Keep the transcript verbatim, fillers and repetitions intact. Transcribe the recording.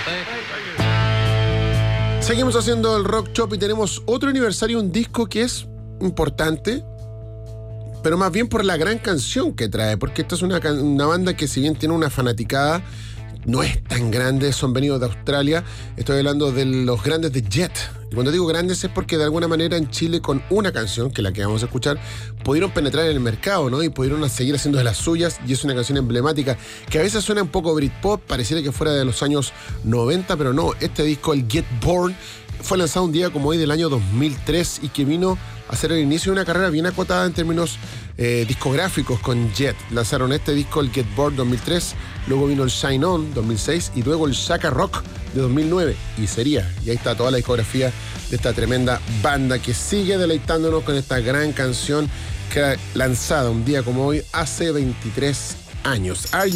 Seguimos haciendo el Rock Shop y tenemos otro aniversario, un disco que es importante, pero más bien por la gran canción que trae, porque esta es una, una banda que, si bien tiene una fanaticada, no es tan grande, son venidos de Australia. Estoy hablando de los grandes de Jet. Y cuando digo grandes es porque de alguna manera en Chile, con una canción, que es la que vamos a escuchar, pudieron penetrar en el mercado, ¿no? Y pudieron seguir haciendo de las suyas, y es una canción emblemática, que a veces suena un poco Britpop, pareciera que fuera de los años noventa, pero no. Este disco, el Get Born, fue lanzado un día como hoy del año dos mil tres y que vino a ser el inicio de una carrera bien acotada en términos eh, discográficos con Jet. Lanzaron este disco, el Get Bored dos mil tres, luego vino el Shine On dos mil seis y luego el Shaka Rock de dos mil nueve. Y sería, y ahí está toda la discografía de esta tremenda banda que sigue deleitándonos con esta gran canción que era lanzada un día como hoy hace veintitrés años. Are You